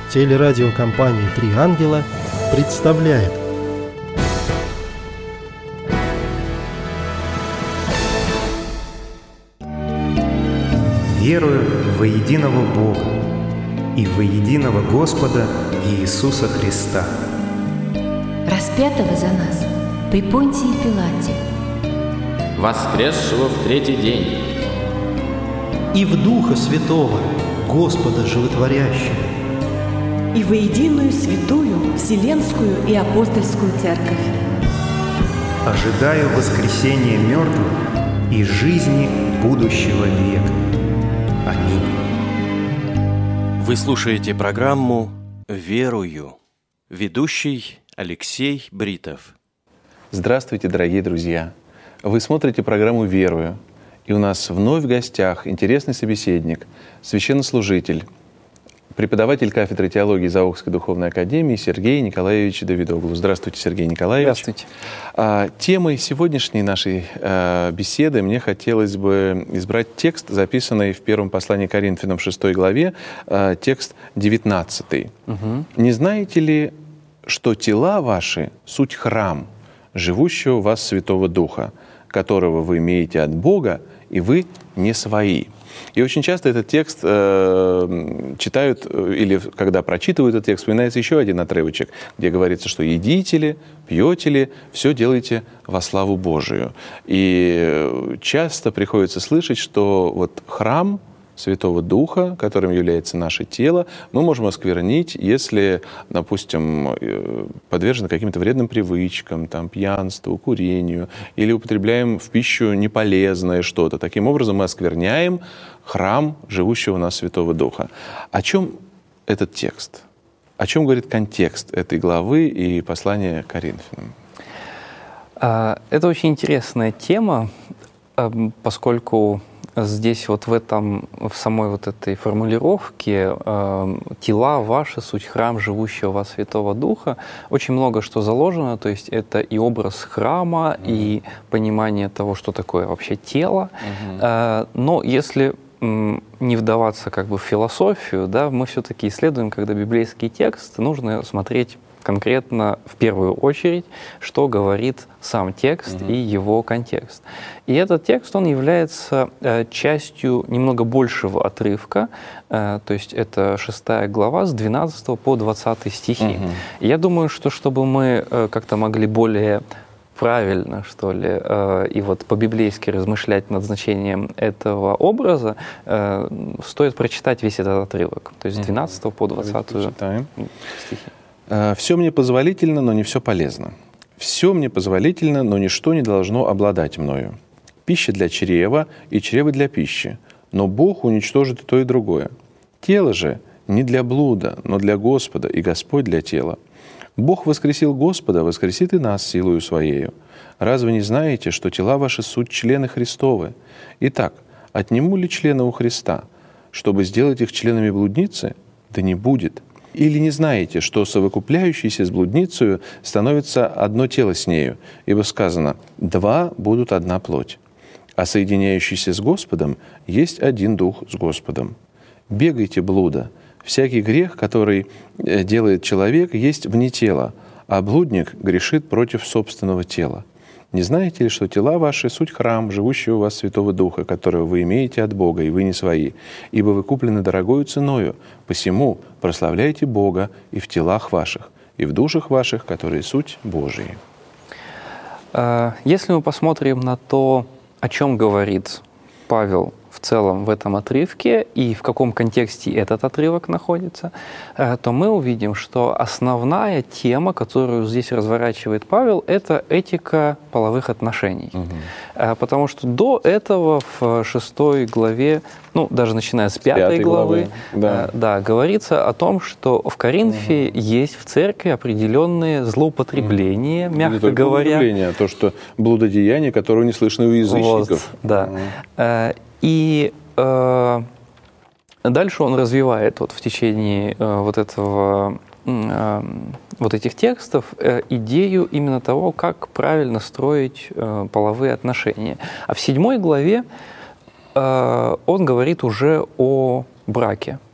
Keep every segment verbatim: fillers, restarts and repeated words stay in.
Телерадиокомпания «Три ангела» представляет. Верую во единого Бога и во единого Господа Иисуса Христа, распятого за нас при Понтии Пилате, воскресшего в третий день, и в Духа Святого, Господа Животворящего, и во единую святую Вселенскую и Апостольскую Церковь. ожидаю воскресения мертвых и жизни будущего века. Аминь. Вы слушаете программу «Верую». Ведущий Алексей Бритов. Здравствуйте, дорогие друзья! Вы смотрите программу «Верую». И у нас вновь в гостях интересный собеседник, священнослужитель, преподаватель кафедры теологии Заокской духовной академии Сергей Николаевич Давидоглу. Здравствуйте, Сергей Николаевич. Здравствуйте. А, темой сегодняшней нашей а, беседы мне хотелось бы избрать текст, записанный в первом послании к Коринфянам в шестой главе, а, текст девятнадцатый. Угу. «Не знаете ли, что тела ваши — суть храм, живущего в вас Святого Духа, которого вы имеете от Бога, и вы не свои». И очень часто этот текст э, читают, или когда прочитывают этот текст, вспоминается еще один отрывочек, где говорится, что едите ли, пьете ли, все делайте во славу Божию. И часто приходится слышать, что вот храм Святого Духа, которым является наше тело, мы можем осквернить, если, допустим, подвержены каким-то вредным привычкам, там, пьянству, курению, или употребляем в пищу неполезное что-то. Таким образом мы оскверняем храм живущего у нас Святого Духа. О чем этот текст? О чем говорит контекст этой главы и послания к Коринфянам? Это очень интересная тема, поскольку здесь вот в этом, в самой вот этой формулировке э, «тела ваши, суть храм живущего у вас Святого Духа» очень много что заложено, то есть это и образ храма, mm-hmm. и понимание того, что такое вообще тело. Mm-hmm. Э, но если м, не вдаваться как бы в философию, да, мы все-таки исследуем, когда библейский текст, нужно смотреть конкретно, в первую очередь, что говорит сам текст mm-hmm. и его контекст. И этот текст, он является э, частью немного большего отрывка, э, то есть это шестая глава с двенадцатого по двадцатый стихи. Mm-hmm. И я думаю, что чтобы мы э, как-то могли более правильно, что ли, э, и вот по-библейски размышлять над значением этого образа, э, стоит прочитать весь этот отрывок, то есть с двенадцатого mm-hmm. по двадцатый стихи. «Все мне позволительно, но не все полезно. Все мне позволительно, но ничто не должно обладать мною. Пища для чрева и чрево для пищи, но Бог уничтожит и то, и другое. Тело же не для блуда, но для Господа, и Господь для тела. Бог воскресил Господа, воскресит и нас силою Своею. Разве не знаете, что тела ваши суть члены Христовы? Итак, отниму ли члены у Христа, чтобы сделать их членами блудницы? Да не будет. Или не знаете, что совокупляющийся с блудницею становится одно тело с нею, ибо сказано: «Два будут одна плоть». А соединяющийся с Господом есть один дух с Господом. Бегайте блуда. Всякий грех, который делает человек, есть вне тела, а блудник грешит против собственного тела. Не знаете ли, что тела ваши — суть храм, живущего у вас Святого Духа, которого вы имеете от Бога, и вы не свои? Ибо вы куплены дорогою ценою, посему прославляйте Бога и в телах ваших, и в душах ваших, которые суть Божии». Если мы посмотрим на то, о чем говорит Павел в целом в этом отрывке и в каком контексте этот отрывок находится, то мы увидим, что основная тема, которую здесь разворачивает Павел, это этика половых отношений. Угу. Потому что до этого в шестой главе, ну, даже начиная с пятой, пятой главы, главы да. Да, говорится о том, что в Коринфе угу. есть в церкви определенные злоупотребления, угу. мягко не говоря. Злоупотребления, то, что блудодеяние, которое не слышно у язычников. Вот, да. Угу. И э, дальше он развивает вот в течение э, вот этого, э, вот этих текстов э, идею именно того, как правильно строить э, половые отношения. А в седьмой главе э, он говорит уже о браке.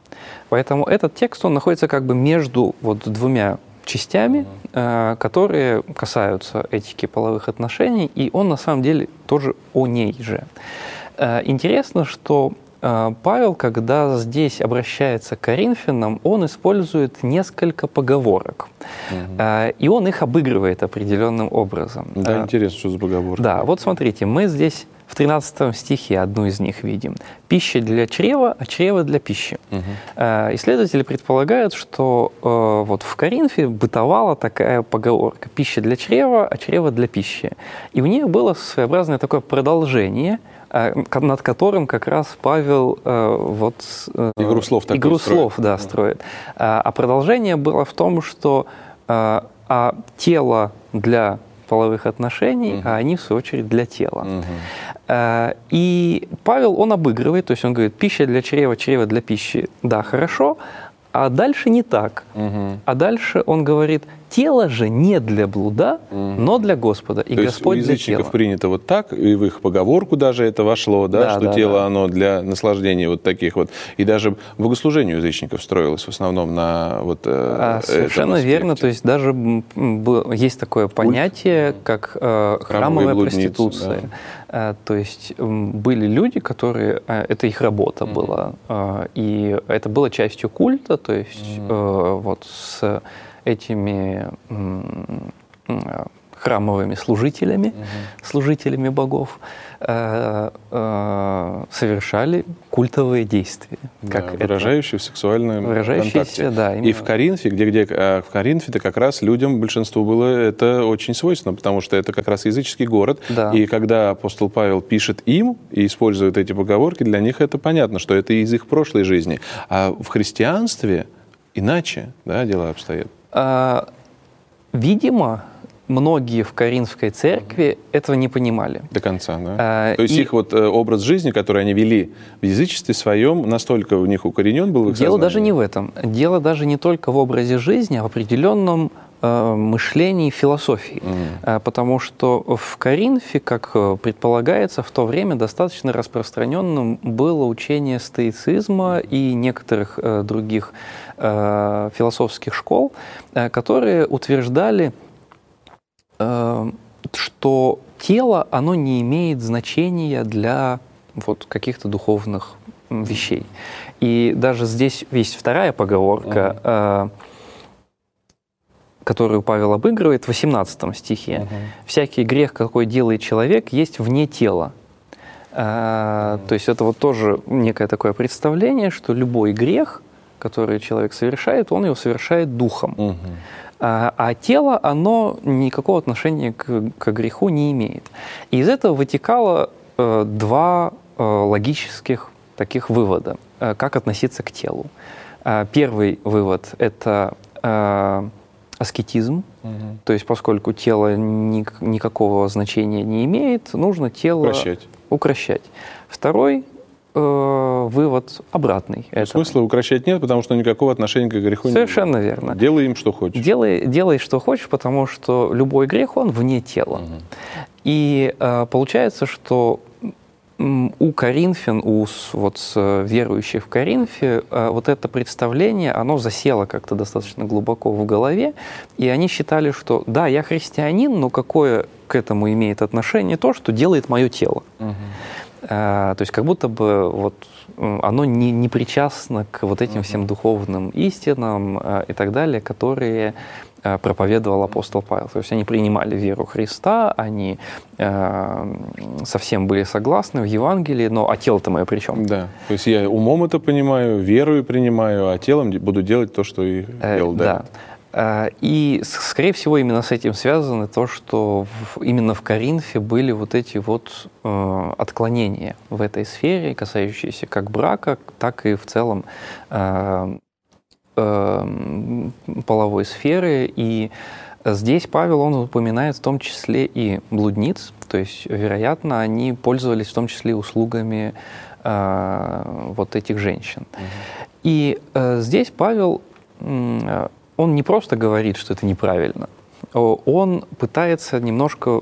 Поэтому этот текст, он находится как бы между вот двумя частями, mm-hmm. которые касаются этики половых отношений, и он на самом деле тоже о ней же. Интересно, что Павел, когда здесь обращается к Коринфянам, он использует несколько поговорок, mm-hmm. и он их обыгрывает определенным образом. Да, интересно, что за поговорка. Да, вот смотрите, мы здесь в тринадцатом стихе одну из них видим. «Пища для чрева, а чрево для пищи». Угу. Исследователи предполагают, что э, вот в Коринфе бытовала такая поговорка «пища для чрева, а чрево для пищи». И в ней было своеобразное такое продолжение, э, над которым как раз Павел э, вот, э, игру слов, игру строит. слов да, строит. А, а продолжение было в том, что э, а тело для половых отношений, uh-huh. а они, в свою очередь, для тела. Uh-huh. И Павел, он обыгрывает, то есть он говорит, пища для чрева, чрево для пищи, да, хорошо, а дальше не так. Uh-huh. А дальше он говорит, тело же не для блуда, uh-huh. но для Господа, и то Господь есть у язычников для тела. Принято вот так, и в их поговорку даже это вошло, да, да что да, тело, да. оно для наслаждения вот таких вот. И даже богослужение у язычников строилось в основном на вот а, совершенно верно, то есть даже есть такое понятие, как э, храмовая проституция. Да. То есть были люди, которые... Это их работа mm-hmm. была. И это было частью культа, то есть mm-hmm. вот с этими храмовыми служителями, mm-hmm. служителями богов, совершали культовые действия. Да, как выражающие это, в сексуальном контакте. Да, и в Коринфе, где, где в Коринфе-то как раз людям, большинству было это очень свойственно, потому что это как раз языческий город. Да. И когда апостол Павел пишет им и использует эти поговорки, для них это понятно, что это из их прошлой жизни. А в христианстве иначе, да, дела обстоят. А, видимо, многие в Коринфской церкви mm-hmm. этого не понимали. До конца, да? А, То есть и... их вот образ жизни, который они вели в язычестве своем, настолько в них укоренен был в их Дело сознании? даже не в этом. Дело даже не только в образе жизни, а в определенном э, мышлении, философии. Mm-hmm. Потому что в Коринфе, как предполагается, в то время достаточно распространенным было учение стоицизма mm-hmm. и некоторых э, других э, философских школ, э, которые утверждали, что тело, оно не имеет значения для вот каких-то духовных вещей. И даже здесь есть вторая поговорка, uh-huh. которую Павел обыгрывает в восемнадцатом стихе. Uh-huh. «Всякий грех, какой делает человек, есть вне тела». Uh-huh. То есть это вот тоже некое такое представление, что любой грех, который человек совершает, он его совершает духом. Uh-huh. А, а тело, оно никакого отношения к, к греху не имеет. И из этого вытекало э, два э, логических таких вывода, э, как относиться к телу. Э, первый вывод – это э, аскетизм, угу. то есть поскольку тело ни, никакого значения не имеет, нужно тело укращать. укращать. Второй вывод обратный. Смысла укращать нет, потому что никакого отношения к греху нет. Совершенно верно. Делай им, что хочешь. Делай, делай, что хочешь, потому что любой грех, он вне тела. Угу. И э, получается, что у коринфян, у вот, верующих в Коринфе, э, вот это представление, оно засело как-то достаточно глубоко в голове, и они считали, что да, я христианин, но какое к этому имеет отношение то, что делает мое тело. Угу. То есть как будто бы вот оно не, не причастно к вот этим всем духовным истинам и так далее, которые проповедовал апостол Павел. То есть они принимали веру Христа, они совсем были согласны в Евангелии, но а тело-то мое при чем? Да. То есть я умом это понимаю, верою принимаю, а телом буду делать то, что и делал. Да. да. И, скорее всего, именно с этим связано то, что в, именно в Коринфе были вот эти вот э, отклонения в этой сфере, касающиеся как брака, так и в целом э, э, половой сферы. И здесь Павел, он упоминает в том числе и блудниц, то есть, вероятно, они пользовались в том числе услугами э, вот этих женщин. Mm-hmm. И э, здесь Павел... Э, он не просто говорит, что это неправильно, он пытается немножко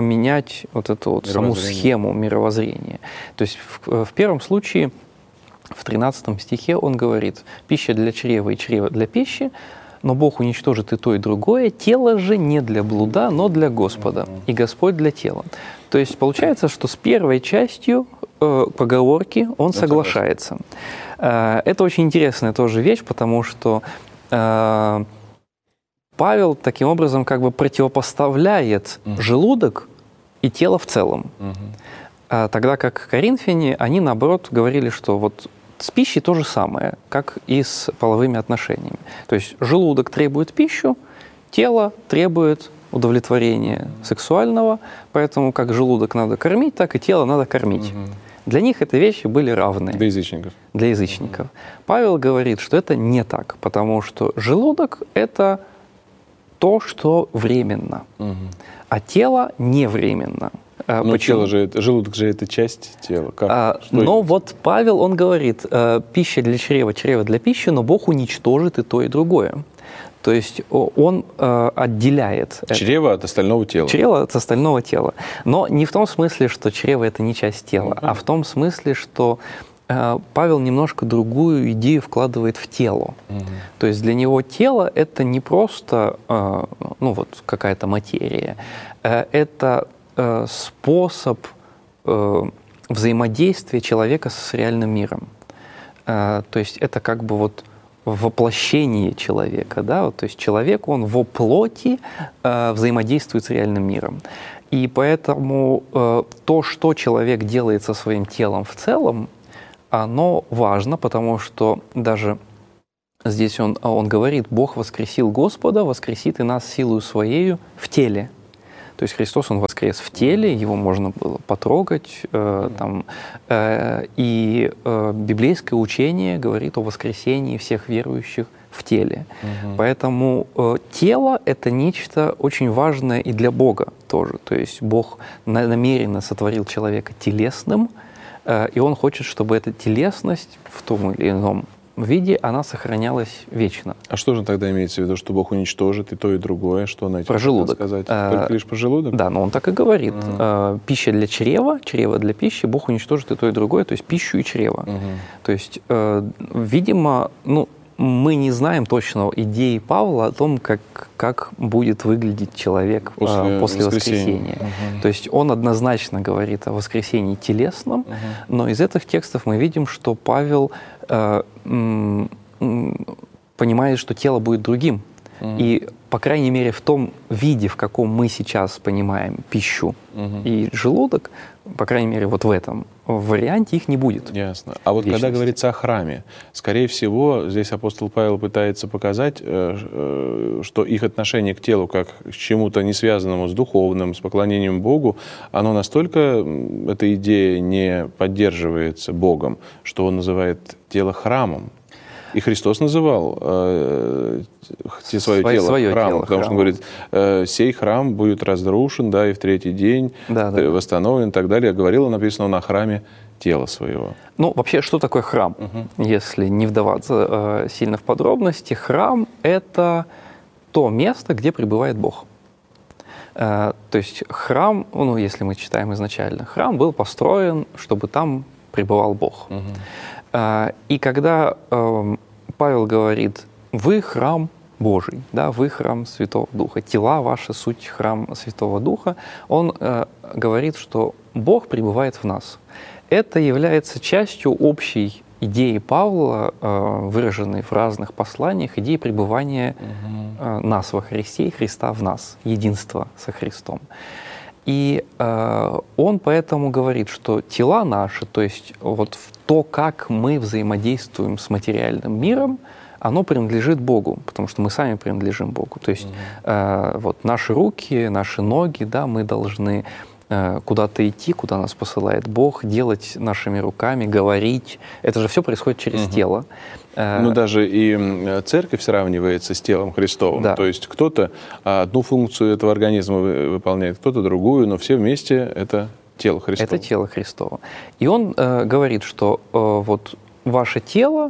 поменять вот эту вот саму схему мировоззрения. То есть в, в первом случае в тринадцатом стихе он говорит: «Пища для чрева и чрево для пищи, но Бог уничтожит и то, и другое. Тело же не для блуда, но для Господа, и Господь для тела». То есть получается, что с первой частью э, поговорки он соглашается. Э, это очень интересная тоже вещь, потому что э, Павел таким образом как бы противопоставляет mm-hmm. желудок и тело в целом. Mm-hmm. А тогда как коринфяне, они наоборот говорили, что вот с пищей то же самое, как и с половыми отношениями. То есть желудок требует пищу, тело требует удовлетворения сексуального, поэтому как желудок надо кормить, так и тело надо кормить. Mm-hmm. Для них эти вещи были равны. Для язычников. Для язычников. Mm-hmm. Павел говорит, что это не так, потому что желудок – это то, что временно, mm-hmm. а тело не временно. Но тело же, желудок же это часть тела. Как? А, но это? Вот Павел, он говорит, пища для чрева, чрево для пищи, но Бог уничтожит и то, и другое. То есть он отделяет... Чрево это. От остального тела. Чрево от остального тела. Но не в том смысле, что чрево – это не часть тела, mm-hmm. а в том смысле, что Павел немножко другую идею вкладывает в тело. Mm-hmm. То есть для него тело – это не просто ну, вот, какая-то материя, это способ взаимодействия человека с реальным миром. То есть это как бы вот воплощение человека. Да? То есть человек, он во плоти взаимодействует с реальным миром. И поэтому то, что человек делает со своим телом в целом, оно важно, потому что даже здесь он, он говорит: «Бог воскресил Господа, воскресит и нас силою Своею в теле». То есть Христос, Он воскрес в теле, Его можно было потрогать. Э, там, э, и э, библейское учение говорит о воскресении всех верующих в теле. Угу. Поэтому э, тело — это нечто очень важное и для Бога тоже. То есть Бог намеренно сотворил человека телесным, э, и Он хочет, чтобы эта телесность в том или ином виде, она сохранялась вечно. А что же тогда имеется в виду, что Бог уничтожит и то, и другое? Что на этим про желудок сказать? Только лишь про желудок? Да, но он так и говорит. Uh-huh. Пища для чрева, чрево для пищи, Бог уничтожит и то, и другое, то есть пищу и чрево. Uh-huh. То есть, видимо, ну, мы не знаем точно идеи Павла о том, как, как будет выглядеть человек после, после воскресения. Uh-huh. То есть он однозначно говорит о воскресении телесном, uh-huh. но из этих текстов мы видим, что Павел э, м, м, понимает, что тело будет другим. Uh-huh. И, по крайней мере, в том виде, в каком мы сейчас понимаем пищу uh-huh. и желудок, по крайней мере, вот в этом варианте их не будет. Ясно. А вот когда говорится о храме, скорее всего, здесь апостол Павел пытается показать, что их отношение к телу как к чему-то не связанному с духовным, с поклонением Богу, оно настолько, эта идея не поддерживается Богом, что он называет тело храмом. И Христос называл э, свое, свое тело свое храмом, тело, потому храм. Что он говорит, э, сей храм будет разрушен, да, и в третий день да, да. восстановлен и так далее. Говорило, написано он о храме тела своего. Ну, вообще, что такое храм? Угу. Если не вдаваться э, сильно в подробности, храм — это то место, где пребывает Бог. Э, то есть храм, ну, если мы читаем изначально, храм был построен, чтобы там пребывал Бог. Угу. И когда э, Павел говорит: «Вы храм Божий, да, вы храм Святого Духа, тела ваши суть храм Святого Духа», он э, говорит, что Бог пребывает в нас. Это является частью общей идеи Павла, э, выраженной в разных посланиях, идеи пребывания э, нас во Христе и Христа в нас, единства со Христом. И э, он поэтому говорит, что тела наши, то есть вот то, как мы взаимодействуем с материальным миром, оно принадлежит Богу, потому что мы сами принадлежим Богу. То есть э, вот наши руки, наши ноги, да, мы должны э, куда-то идти, куда нас посылает Бог, делать нашими руками, говорить. Это же все происходит через угу. тело. Ну, даже и церковь сравнивается с телом Христовым. Да. То есть кто-то одну функцию этого организма выполняет, кто-то другую, но все вместе это тело Христово. Это тело Христово. И он э, говорит, что э, вот ваше тело,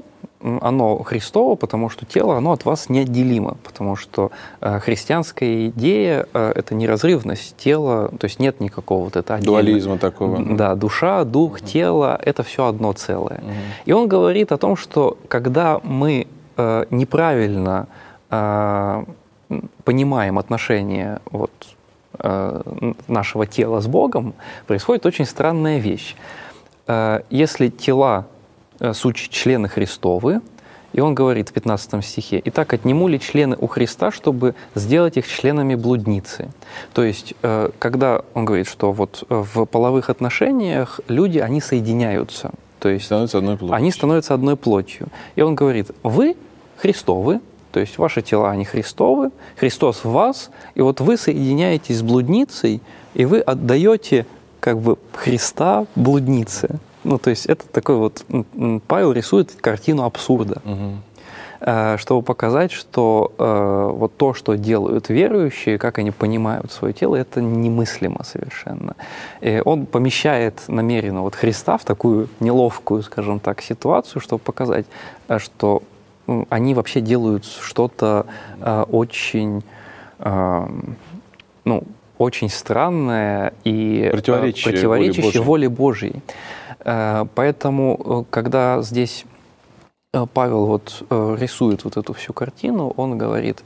оно Христово, потому что тело, оно от вас неотделимо, потому что э, христианская идея э, — это неразрывность тела, то есть нет никакого вот этого отдельного. Дуализма такого. Да, душа, дух, угу. тело — это все одно целое. Угу. И он говорит о том, что когда мы э, неправильно э, понимаем отношения вот, э, нашего тела с Богом, происходит очень странная вещь. Э, если тела суть члены Христовы, и он говорит в пятнадцатом стихе: «Итак, отниму ли члены у Христа, чтобы сделать их членами блудницы?» То есть, когда он говорит, что вот в половых отношениях люди, они соединяются, то есть становятся одной плотью. Они становятся одной плотью. И он говорит: «Вы Христовы, то есть ваши тела, они Христовы, Христос в вас, и вот вы соединяетесь с блудницей, и вы отдаете как бы Христа блуднице». Ну, то есть это такой вот... Павел рисует картину абсурда, угу. чтобы показать, что э, вот то, что делают верующие, как они понимают свое тело, это немыслимо совершенно. И он помещает намеренно вот Христа в такую неловкую, скажем так, ситуацию, чтобы показать, что они вообще делают что-то э, очень... Э, ну, очень странное и противоречащее, противоречащее воле Божьей. Поэтому, когда здесь Павел вот рисует вот эту всю картину, он говорит: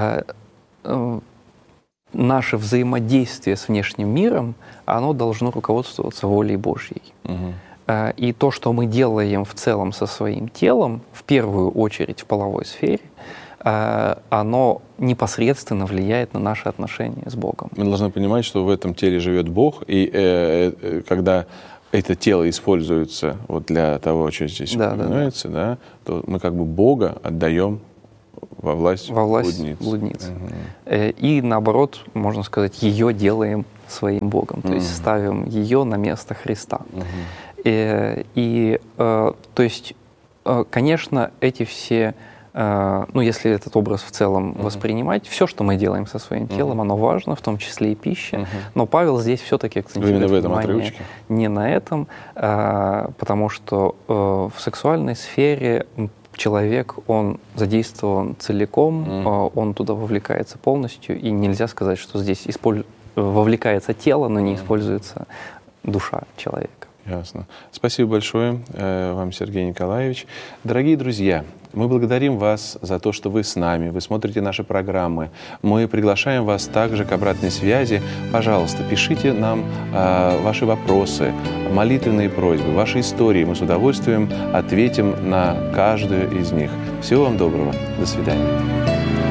наше взаимодействие с внешним миром, оно должно руководствоваться волей Божьей. Угу. И то, что мы делаем в целом со своим телом, в первую очередь в половой сфере, оно непосредственно влияет на наши отношения с Богом. Мы должны понимать, что в этом теле живет Бог, и э, э, когда это тело используется вот для того, что здесь да, упоминается, да, да. Да, то мы как бы Бога отдаем во власть, во власть блудниц. блудниц. Угу. И наоборот, можно сказать, ее делаем своим Богом, то угу. есть ставим ее на место Христа. Угу. И, и то есть, конечно, эти все... Ну, если этот образ в целом uh-huh. воспринимать, все, что мы делаем со своим телом, uh-huh. оно важно, в том числе и пища. Uh-huh. Но Павел здесь все-таки акцентирует внимание не на этом, потому что в сексуальной сфере человек, он задействован целиком, uh-huh. он туда вовлекается полностью, и нельзя сказать, что здесь использ... вовлекается тело, но не uh-huh. используется душа человека. Ясно. Спасибо большое э, вам, Сергей Николаевич. Дорогие друзья, мы благодарим вас за то, что вы с нами, вы смотрите наши программы. Мы приглашаем вас также к обратной связи. Пожалуйста, пишите нам э, ваши вопросы, молитвенные просьбы, ваши истории. Мы с удовольствием ответим на каждую из них. Всего вам доброго. До свидания.